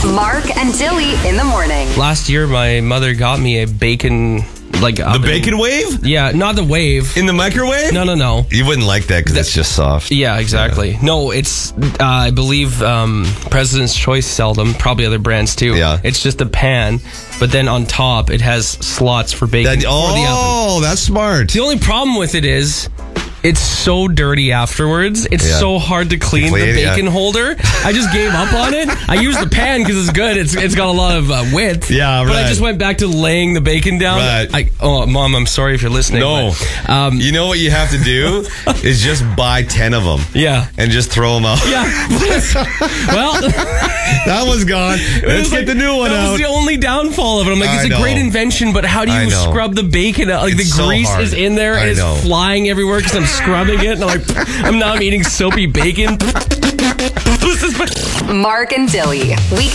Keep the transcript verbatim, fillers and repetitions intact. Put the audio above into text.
Mark and Dilly in the morning. Last year, my mother got me a bacon, like The oven. bacon wave? Yeah, not the wave. In the microwave? No, no, no. You wouldn't like that because it's just soft. Yeah, exactly. Yeah. No, it's, uh, I believe um, President's Choice sell them, probably other brands too. Yeah. It's just a pan, but then on top, it has slots for bacon That, for the oven. oh, that's smart. The only problem with it is, it's so dirty afterwards. It's Yeah. so hard to clean, clean, the bacon yeah. holder. I just gave up on it. I use the pan because it's good. It's It's got a lot of uh, width. Yeah, But I right. just went back to laying the bacon down. Right. I, oh, Mom, I'm sorry if you're listening. No. But, um, You know what you have to do is just buy ten of them. Yeah. And just throw them out. Yeah. Well, That one's gone. Let's get like, the new one that out. was the only downfall of it. I'm like, I it's a know. great invention, but how do I you know. scrub the bacon out? Like, It's the so grease hard. is in there I and it's know. flying everywhere because I'm scrubbing it. And I'm like, I'm now I'm eating soapy bacon. Mark and Dilly. Weekday